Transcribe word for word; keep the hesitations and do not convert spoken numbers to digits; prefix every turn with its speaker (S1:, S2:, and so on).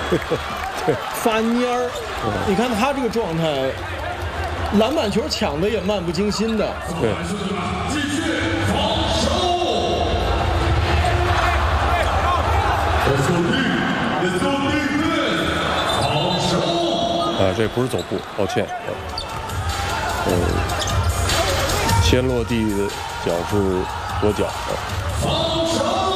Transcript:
S1: 发蔫儿。你看他这个状态，篮板球抢的也漫不经心的。
S2: 对。
S3: 继续防守。Let's go deep. Let's go defense. 防守。
S2: 啊，这不是走步，抱歉。呃，先落地的脚是左脚。
S3: 防守。